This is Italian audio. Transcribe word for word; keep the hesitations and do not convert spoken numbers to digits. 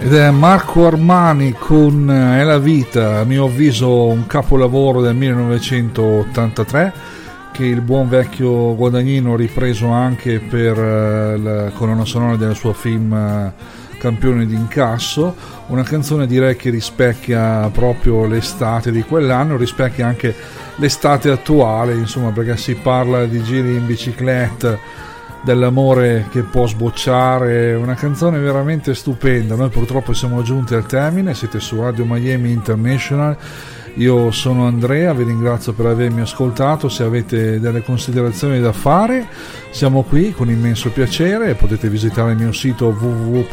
Ed è Marco Armani con È la vita, a mio avviso un capolavoro del millenovecentottantatré, che il buon vecchio Guadagnino ha ripreso anche per la colonna sonora del suo film Campione d'incasso, una canzone direi che rispecchia proprio l'estate di quell'anno, rispecchia anche l'estate attuale, insomma, perché si parla di giri in bicicletta, dell'amore che può sbocciare, una canzone veramente stupenda. Noi purtroppo siamo giunti al termine, siete su Radio Miami International, io sono Andrea, vi ringrazio per avermi ascoltato. Se avete delle considerazioni da fare siamo qui con immenso piacere, potete visitare il mio sito w w w